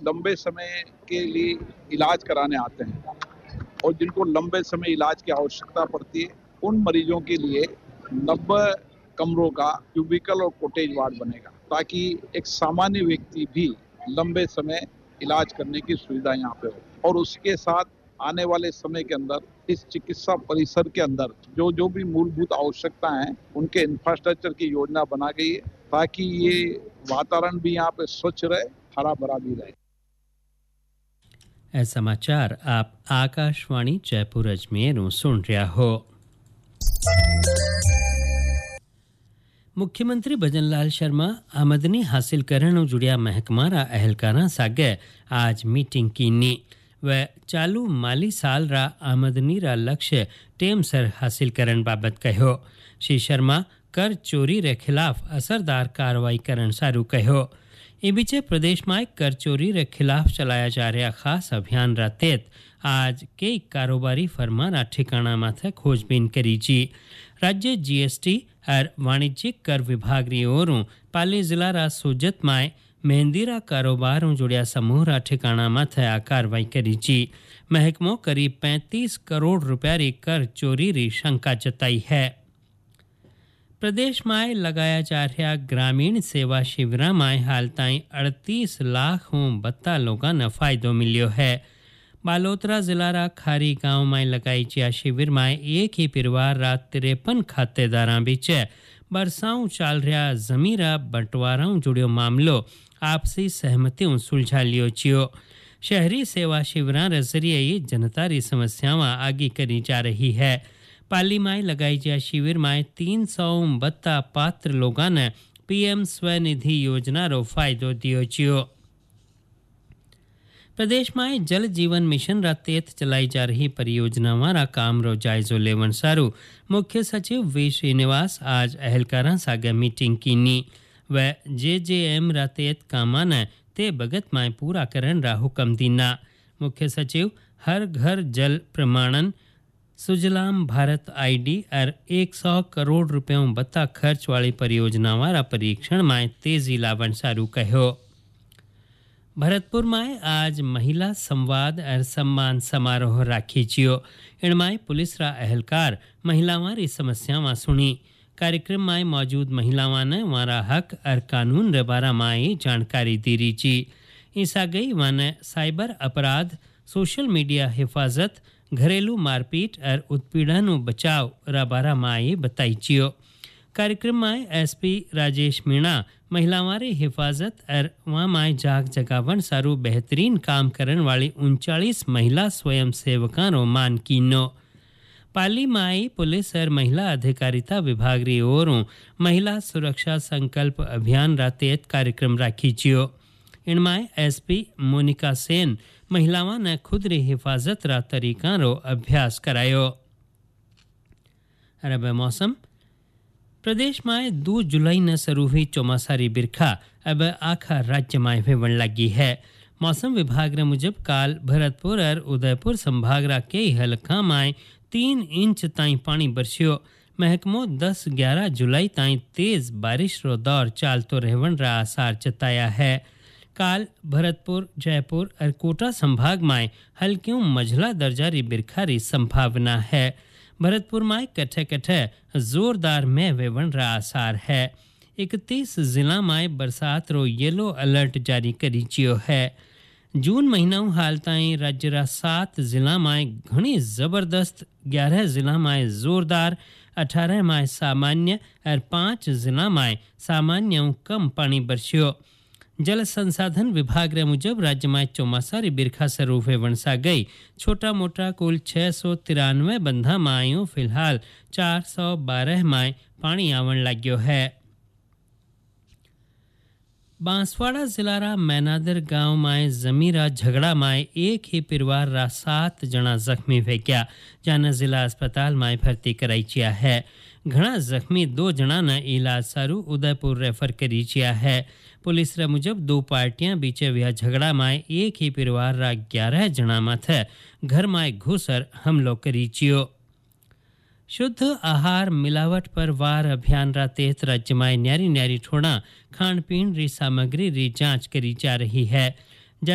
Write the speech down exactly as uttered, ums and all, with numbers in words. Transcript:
लंबे समय के लिए इलाज कराने आते हैं और जिनको लंबे समय इलाज की आवश्यकता पड़ती है, उन मरीजों के लिए नब्बे कमरों का क्यूबिकल और कॉटेज वार्ड बनेगा, ताकि एक सामान्य व्यक्ति भी लंबे समय इलाज करने की सुविधा यहाँ पे हो। और उसके साथ आने वाले समय के अंदर इस चिकित्सा परिसर के अंदर जो जो भी मूलभूत आवश्यकता है, उनके इंफ्रास्ट्रक्चर की योजना बना गई है, ताकि ये वातावरण भी यहाँ पे स्वच्छ रहे, हरा भरा भी रहे। ए समाचार आप आकाशवाणी जयपुर अजमेर सुन रहा हो। मुख्यमंत्री भजन लाल शर्मा आमदनी हासिल करने जुड़िया महकमारा अहलकारा सागे आज मीटिंग कीनी व चालू माली साल रा आमदनी रा लक्ष्य टेम सर हासिल करन बाबत कहो। श्री शर्मा कर चोरी रे खिलाफ असरदार कार्रवाई करन सारू कहो। ए बीचे प्रदेश में कर चोरी रे खिलाफ चलाया जा रहा खास अभियान रा तहत आज कई कारोबारी फर्मा रा ठिकाना माथे खोजबीन करी जी। राज्य जीएसटी और वाणिज्यिक कर विभाग री ओरों पाली जिला रा सोजत में मेहंदी रा कारोबारों जुड़िया समूह रा ठिकाना माथे आ कार्रवाई करी जी। महकमों करीब पैंतीस करोड़ रुपया री कर चोरी री शंका जताई है। प्रदेश में लगाया जा रहा ग्रामीण सेवा शिविर में हाल ताईं अड़तीस लाख बत्ता लोगों ने फायदो मिलियो है। बालोतरा जिला रा खारी गांव में लगाई जा शिविर में एक ही परिवार रा तिरपन खातेदार बीच बरसाऊ चाल रहा जमीरा बंटवारा जुड़ियो मामलो आपसी सहमतियों सुलझा लियो चियो। शहरी सेवा शिविरां रे जरिए ये जनता री समस्यावां आगे करी जा रही है। पाली में लगाई जा शिविर में तीन सौ बत्ता पात्र लोगों ने पीएम स्वनिधि योजना रो फायदो दियो चियो। प्रदेश में जल जीवन मिशन रा तहत चलाई जा रही परियोजनावां रा काम रो जायजो लेवन सारू मुख्य सचिव वी श्रीनिवास आज अहलकारा सागे मीटिंग कीनी व जेजेएम रा तहत कामा ने ते बगत में पूरा करन रा हुक्म दीना। मुख्य सचिव हर घर जल प्रमाणन सुजलाम भारत आईडी और सौ करोड़ रुपयों बत्ता खर्च वाली परियोजनावां रा परीक्षण में तेजी लावन सारू कहो। भरतपुर में आज महिला संवाद और सम्मान समारोह राखी चियो। इनमें पुलिस रा अहलकार महिलावां री समस्यावां सुनी। कार्यक्रम में मौजूद महिलावां ने वारा हक और कानून रे बारा में जानकारी दी रही ची। ईसा गई वाने साइबर अपराध, सोशल मीडिया हिफाजत, घरेलू मारपीट और उत्पीड़न बचाव रा बारा में बताई चियो। कार्यक्रम में एसपी राजेश मीणा महिलावां री हिफाजत और वहाँ में जाग जगावन सारू बेहतरीन काम करने वाली उनचालीस महिला स्वयं सेवकां रो मान कीनो। पाली माई पुलिस और महिला अधिकारिता विभाग री ओरों महिला सुरक्षा संकल्प अभियान रा तहत कार्यक्रम राखी चियो। इनमें एसपी मोनिका सेन महिलावां ने खुद री हिफाजत रा तरीका रो अभ्यास करायो। अरब मौसम प्रदेश में दो जुलाई न शुरू हुई चौमासारी बिरखा अब आखा राज्य में भेवन लगी है। मौसम विभाग रे मुजब काल भरतपुर और उदयपुर संभाग रा कई हलका में तीन इंच ताई पानी बरसियो। महकमो दस ग्यारह जुलाई ताई तेज बारिश रो दौर चालतो रहवन रा आसार जताया है। काल भरतपुर, जयपुर और कोटा संभाग में हल्कियों मझला दर्जा री बिरखा री संभावना है। भरतपुर में कठे कठे जोरदार में वेवन रा आसार है। इकतीस जिला में बरसात रो येलो अलर्ट जारी करी चियो है। जून महीना हाल ताई राज्य रा सात जिला में घनी जबरदस्त, ग्यारह जिला में जोरदार, अठारह में सामान्य और पाँच जिला में सामान्य कम पानी बरसियो। जल संसाधन विभाग रे मुजब राज्य में चौमासारी बिरखा शुरू होवन सा गई छोटा मोटा कुल छह सौ तिरानवे बंधा मायों फिलहाल चार सौ बारह माय पानी आवन लाग्यो है। बांसवाड़ा जिला रा मैनादर गांव में जमीरा झगड़ा में एक ही परिवार रा सात जना जख्मी हो गया, जाना जिला अस्पताल में भर्ती कराई चिया है। घना जख्मी दो जना ने इलाज सारू उदयपुर रेफर करी चिया है। पुलिस रे मुजब दो पार्टियां बीचे हुआ झगड़ा में एक ही परिवार रा ग्यारह जना माथे घर में घुसर हमलो करी चियो। शुद्ध आहार मिलावट पर वार अभियान रा तहत राज्य में न्यारी न्यारी ठोड़ा खान पीन री सामग्री री जांच करी जा रही है।